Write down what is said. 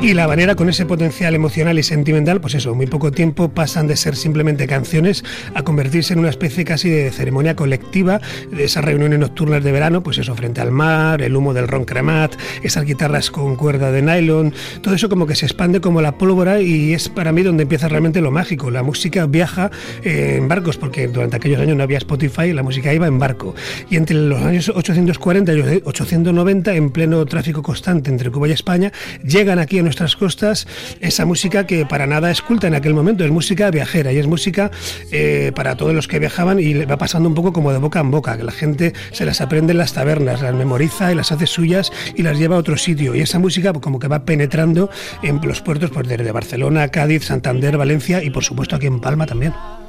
Y La Habanera, con ese potencial emocional y sentimental, pues eso, en muy poco tiempo pasan de ser simplemente canciones a convertirse en una especie casi de ceremonia colectiva, de esas reuniones nocturnas de verano, pues eso, frente al mar, el humo del ron cremat, esas guitarras con cuerda de nylon, todo eso como que se expande como la pólvora, y es para mí donde empieza realmente lo mágico. La música viaja en barcos, porque durante aquellos años no había Spotify, la música iba en barco, y entre los años 840 y 890, en pleno tráfico constante entre Cuba y España, llegan aquí a nuestras costas esa música que para nada es culta en aquel momento, es música viajera, y es música para todos los que viajaban, y va pasando un poco como de boca en boca, que la gente se las aprende en las tabernas, las memoriza y las hace suyas y las lleva a otro sitio, y esa música como que va penetrando en los puertos, pues desde Barcelona, Cádiz, Santander, Valencia y por supuesto aquí en Palma también.